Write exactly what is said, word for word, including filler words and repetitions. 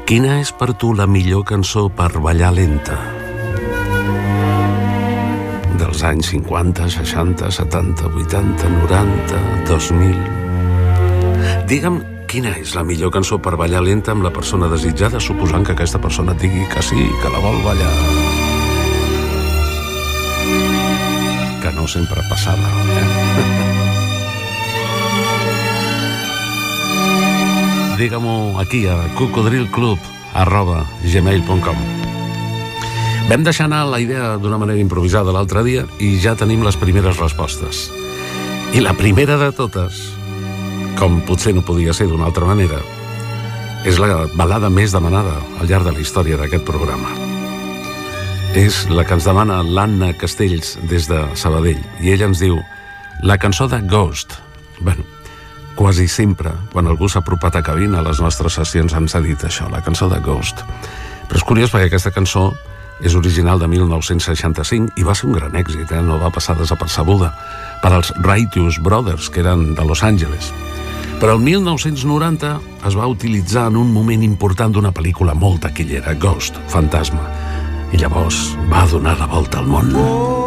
Quina és per tu la millor cançó per ballar lenta? Dels anys cinquanta, seixanta, setanta, vuitanta, noranta, dos mil... Digue'm quina és la millor cançó per ballar lenta amb la persona desitjada, suposant que aquesta persona et digui que sí, que la vol ballar. Que no sempre passava, eh? Digue-m'ho aquí a cocodrilclub arroba gmail punt com. Vam deixar anar la idea d'una manera improvisada l'altre dia i ja tenim les primeres respostes. I la primera de totes, com potser no podia ser d'una altra manera, és la balada més demanada al llarg de la història d'aquest programa. És la que ens demana l'Anna Castells des de Sabadell i ella ens diu la cançó de Ghost. Bueno, quasi sempre, quan algú s'ha apropat a cabina a les nostres sessions ens ha dit això, la cançó de Ghost. Però és curiós perquè aquesta cançó és original de mil nou-cents seixanta-cinc i va ser un gran èxit, eh? No va passar desapercebuda per als Righteous Brothers, que eren de Los Angeles. Però el mil nou-cents noranta es va utilitzar en un moment important d'una pel·lícula molt taquillera, Ghost, Fantasma, i llavors va donar la volta al món.